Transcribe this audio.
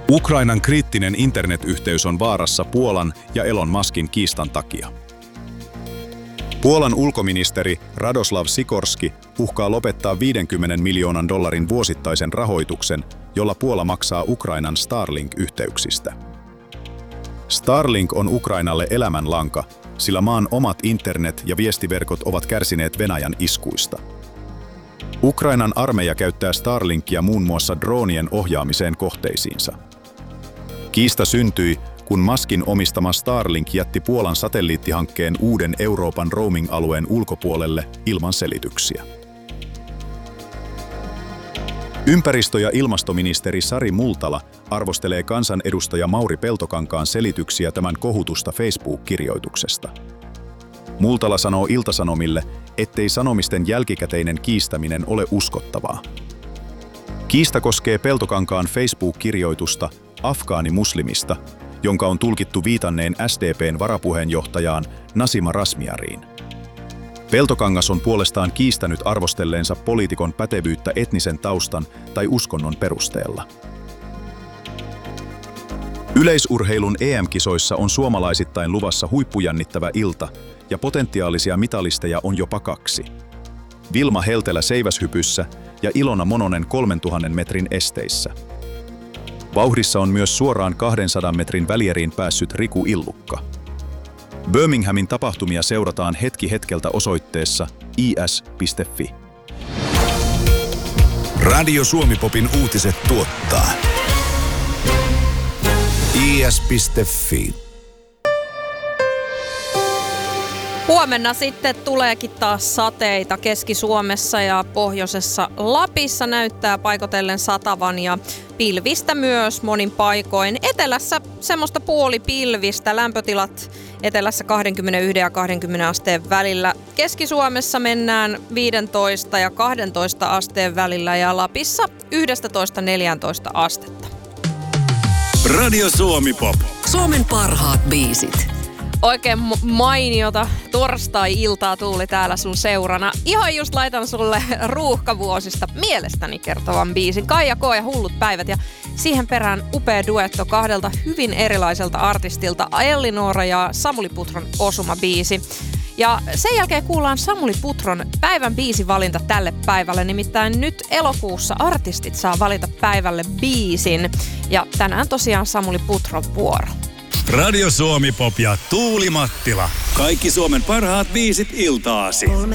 Ukrainan kriittinen internetyhteys on vaarassa Puolan ja Elon Muskin kiistan takia. Puolan ulkoministeri Radoslav Sikorski uhkaa lopettaa 50 miljoonan dollarin vuosittaisen rahoituksen, jolla Puola maksaa Ukrainan Starlink-yhteyksistä. Starlink on Ukrainalle elämänlanka, sillä maan omat internet- ja viestiverkot ovat kärsineet Venäjän iskuista. Ukrainan armeija käyttää Starlinkia muun muassa droonien ohjaamiseen kohteisiinsa. Kiista syntyi, kun Muskin omistama Starlink jätti Puolan satelliittihankkeen uuden Euroopan roaming-alueen ulkopuolelle ilman selityksiä. Ympäristö- ja ilmastoministeri Sari Multala arvostelee kansanedustaja Mauri Peltokankaan selityksiä tämän kohutusta Facebook-kirjoituksesta. Multala sanoo Ilta-Sanomille, ettei sanomisten jälkikäteinen kiistäminen ole uskottavaa. Kiista koskee Peltokankaan Facebook-kirjoitusta afgaanimuslimista, jonka on tulkittu viitanneen SDP:n varapuheenjohtajaan Nasima Razmyariin. Peltokangas on puolestaan kiistänyt arvostelleensa poliitikon pätevyyttä etnisen taustan tai uskonnon perusteella. Yleisurheilun EM-kisoissa on suomalaisittain luvassa huippujännittävä ilta, ja potentiaalisia mitalisteja on jopa 2. Vilma Heltelä seiväshypyssä ja Ilona Mononen 3000 metrin esteissä. Vauhdissa on myös suoraan 200 metrin välieriin päässyt Riku Illukka. Birminghamin tapahtumia seurataan hetki hetkeltä osoitteessa is.fi. Radio Suomi-popin uutiset tuottaa is.fi. Huomenna sitten tuleekin taas sateita Keski-Suomessa ja pohjoisessa Lapissa näyttää paikotellen satavan ja pilvistä myös monin paikoin. Etelässä semmoista puolipilvistä, lämpötilat etelässä 21 ja 20 asteen välillä. Keski-Suomessa mennään 15 ja 12 asteen välillä ja Lapissa 11-14 astetta. Radio Suomi-pop. Suomen parhaat biisit. Oikein mainiota torstai-iltaa Tuuli täällä sun seurana. Ihan just laitan sulle ruuhkavuosista mielestäni kertovan biisin. Kaija K. ja Hullut päivät ja siihen perään upea duetto kahdelta hyvin erilaiselta artistilta Ellinora ja Samuli Putron Osuma-biisi. Ja sen jälkeen kuullaan Samuli Putron päivän biisivalinta tälle päivälle. Nimittäin nyt elokuussa artistit saa valita päivälle biisin. Ja tänään tosiaan Samuli Putron vuoro. Radio Suomi-pop ja Tuuli Mattila. Kaikki Suomen parhaat biisit iltaasi.